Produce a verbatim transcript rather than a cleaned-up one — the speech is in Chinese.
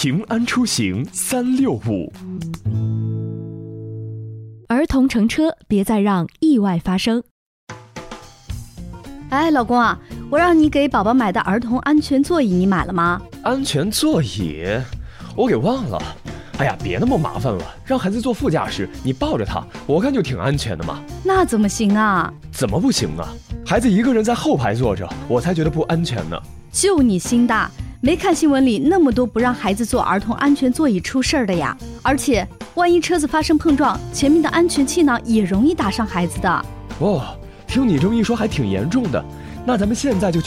平安出行三六五。 儿童乘车，别再让意外发生。 哎，老公啊，我让你给宝宝买的儿童安全座椅，你买了吗？ 安全座椅，我给忘了。哎呀，别那么麻烦了，让孩子坐副驾驶，你抱着他，我看就挺安全的嘛。 那怎么行啊？ 怎么不行啊？孩子一个人在后排坐着，我才觉得不安全呢。 就你心大，没看新闻里那么多不让孩子坐儿童安全座椅出事儿的呀？而且万一车子发生碰撞，前面的安全气囊也容易打伤孩子的。 哦，听你这么一说还挺严重的，那咱们现在就去